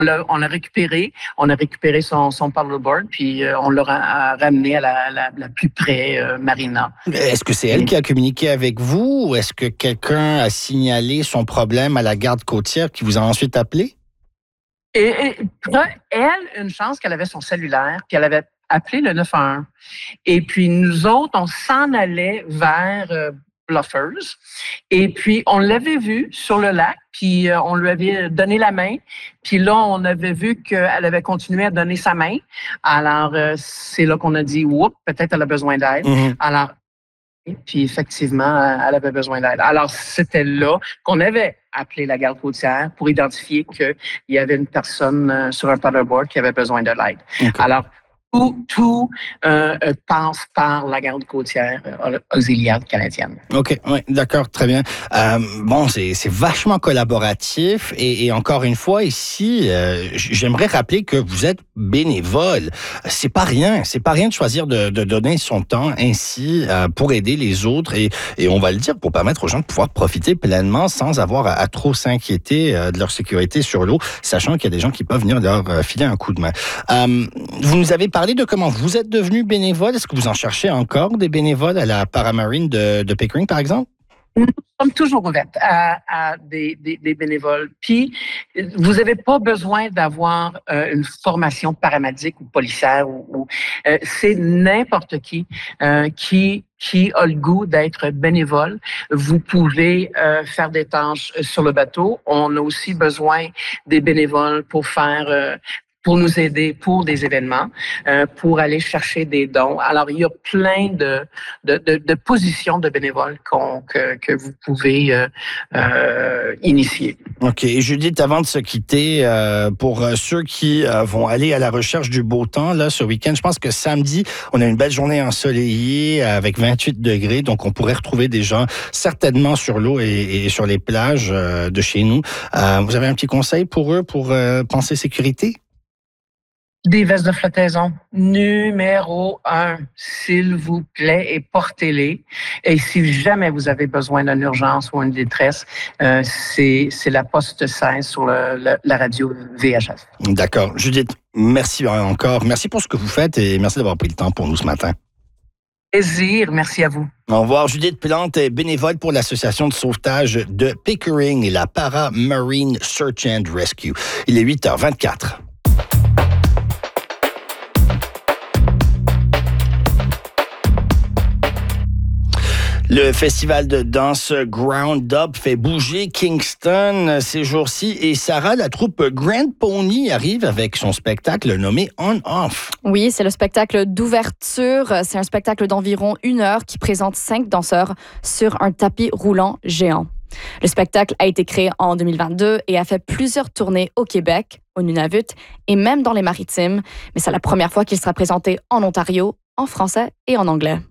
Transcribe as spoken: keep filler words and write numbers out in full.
l'a, on l'a récupéré, on a récupéré son, son paddleboard, puis euh, on l'a ra- ramené à la, la, la plus près euh, marina. Est-ce que c'est elle Et, qui a communiqué avec vous ou est-ce que quelqu'un a signalé son problème à la garde côtière qui vous a ensuite appelé? et, et elle, une chance qu'elle avait son cellulaire, puis elle avait appelé le neuf un un. Et puis nous autres, on s'en allait vers euh, Bluffers. Et puis on l'avait vu sur le lac, puis euh, on lui avait donné la main. Puis là, on avait vu qu'elle avait continué à donner sa main. Alors, euh, c'est là qu'on a dit, oups, peut-être elle a besoin d'aide. Mhm. Alors, puis effectivement, elle avait besoin d'aide. Alors, c'était là qu'on avait appelé la garde côtière pour identifier qu'il y avait une personne euh, sur un paddleboard qui avait besoin de l'aide. Okay. Alors, tout, tout euh, euh, passe par la garde côtière euh, auxiliaire canadienne. OK, oui, d'accord, très bien. Euh, bon, c'est, c'est vachement collaboratif et, et encore une fois, ici, euh, j'aimerais rappeler que vous êtes bénévole. C'est pas rien, c'est pas rien de choisir de, de donner son temps ainsi euh, pour aider les autres et, et on va le dire, pour permettre aux gens de pouvoir profiter pleinement sans avoir à, à trop s'inquiéter euh, de leur sécurité sur l'eau, sachant qu'il y a des gens qui peuvent venir leur euh, filer un coup de main. Euh, vous nous avez parlé de comment vous êtes devenu bénévole. Est-ce que vous en cherchez encore des bénévoles à la Paramarine de, de Pickering, par exemple? Nous sommes toujours ouvertes à, à des, des, des bénévoles. Puis, vous n'avez pas besoin d'avoir euh, une formation paramédic ou policière. Ou, ou euh, c'est n'importe qui euh, qui qui a le goût d'être bénévole. Vous pouvez euh, faire des tâches sur le bateau. On a aussi besoin des bénévoles pour faire euh, pour nous aider pour des événements, euh, pour aller chercher des dons. Alors, il y a plein de, de, de, de positions de bénévoles qu'on, que, que vous pouvez euh, euh, initier. OK. Et Judith, avant de se quitter, euh, pour ceux qui euh, vont aller à la recherche du beau temps là ce week-end, je pense que samedi, on a une belle journée ensoleillée avec vingt-huit degrés, donc on pourrait retrouver des gens certainement sur l'eau et, et sur les plages euh, de chez nous. Euh, vous avez un petit conseil pour eux pour euh, penser sécurité? Des vestes de flottaison, numéro un, s'il vous plaît, et portez-les. Et si jamais vous avez besoin d'une urgence ou une détresse, euh, c'est, c'est la poste seize sur le, le, la radio V H F. D'accord. Judith, merci encore. Merci pour ce que vous faites et merci d'avoir pris le temps pour nous ce matin. Plaisir, merci à vous. Au revoir. Judith Plante est bénévole pour l'Association de sauvetage de Pickering et la Para-Marine Search and Rescue. Il est huit heures vingt-quatre. Le festival de danse Ground Up fait bouger Kingston ces jours-ci et Sarah, la troupe Grand Pony arrive avec son spectacle nommé On Off. Oui, c'est le spectacle d'ouverture. C'est un spectacle d'environ une heure qui présente cinq danseurs sur un tapis roulant géant. Le spectacle a été créé en deux mille vingt-deux et a fait plusieurs tournées au Québec, au Nunavut et même dans les Maritimes. Mais c'est la première fois qu'il sera présenté en Ontario, en français et en anglais.